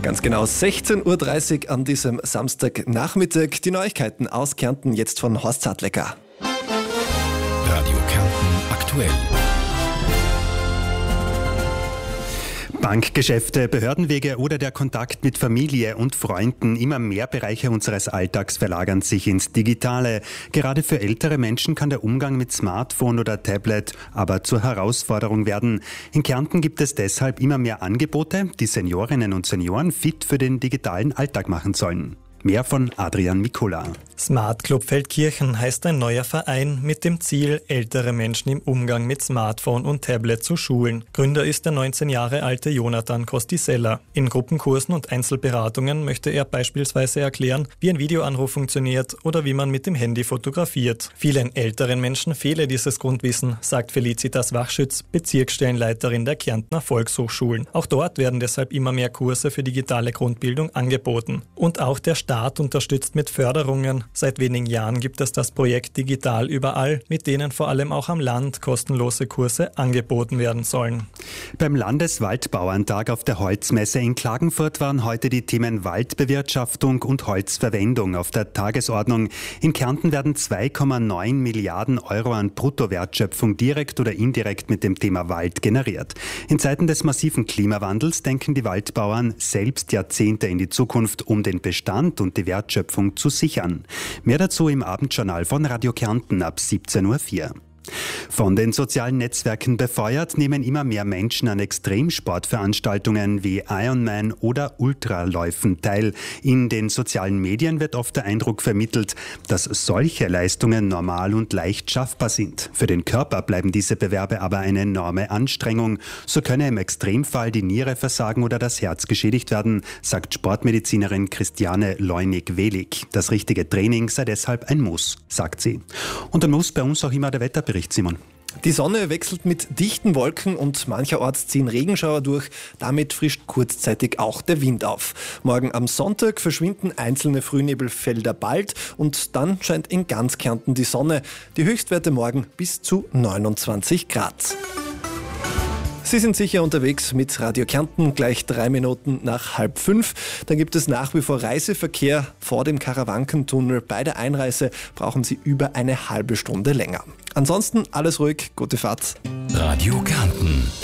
Ganz genau 16.30 Uhr an diesem Samstagnachmittag. Die Neuigkeiten aus Kärnten jetzt von Horst Sattlecker. Radio Kärnten aktuell. Bankgeschäfte, Behördenwege oder der Kontakt mit Familie und Freunden, immer mehr Bereiche unseres Alltags verlagern sich ins Digitale. Gerade für ältere Menschen kann der Umgang mit Smartphone oder Tablet aber zur Herausforderung werden. In Kärnten gibt es deshalb immer mehr Angebote, die Seniorinnen und Senioren fit für den digitalen Alltag machen sollen. Mehr von Adrian Mikula. Smart Club Feldkirchen heißt ein neuer Verein mit dem Ziel, ältere Menschen im Umgang mit Smartphone und Tablet zu schulen. Gründer ist der 19 Jahre alte Jonathan Kostisella. In Gruppenkursen und Einzelberatungen möchte er beispielsweise erklären, wie ein Videoanruf funktioniert oder wie man mit dem Handy fotografiert. Vielen älteren Menschen fehle dieses Grundwissen, sagt Felicitas Wachschütz, Bezirksstellenleiterin der Kärntner Volkshochschulen. Auch dort werden deshalb immer mehr Kurse für digitale Grundbildung angeboten. Und auch der Staat unterstützt mit Förderungen. Seit wenigen Jahren gibt es das Projekt Digital überall, mit denen vor allem auch am Land kostenlose Kurse angeboten werden sollen. Beim Landeswaldbauerntag auf der Holzmesse in Klagenfurt waren heute die Themen Waldbewirtschaftung und Holzverwendung auf der Tagesordnung. In Kärnten werden 2,9 Milliarden Euro an Bruttowertschöpfung direkt oder indirekt mit dem Thema Wald generiert. In Zeiten des massiven Klimawandels denken die Waldbauern selbst Jahrzehnte in die Zukunft, um den Bestand und die Wertschöpfung zu sichern. Mehr dazu im Abendjournal von Radio Kärnten ab 17.04 Uhr. Von den sozialen Netzwerken befeuert nehmen immer mehr Menschen an Extremsportveranstaltungen wie Ironman oder Ultraläufen teil. In den sozialen Medien wird oft der Eindruck vermittelt, dass solche Leistungen normal und leicht schaffbar sind. Für den Körper bleiben diese Bewerbe aber eine enorme Anstrengung. So könne im Extremfall die Niere versagen oder das Herz geschädigt werden, sagt Sportmedizinerin Christiane Leunig-Welig. Das richtige Training sei deshalb ein Muss, sagt sie. Und dann muss bei uns auch immer der Wetterbericht. Simon. Die Sonne wechselt mit dichten Wolken und mancherorts ziehen Regenschauer durch. Damit frischt kurzzeitig auch der Wind auf. Morgen am Sonntag verschwinden einzelne Frühnebelfelder bald und dann scheint in ganz Kärnten die Sonne. Die Höchstwerte morgen bis zu 29 Grad. Sie sind sicher unterwegs mit Radio Kärnten, gleich 3 Minuten nach 4:30. Dann gibt es nach wie vor Reiseverkehr vor dem Karawankentunnel. Bei der Einreise brauchen Sie über eine halbe Stunde länger. Ansonsten alles ruhig, gute Fahrt. Radio Kärnten.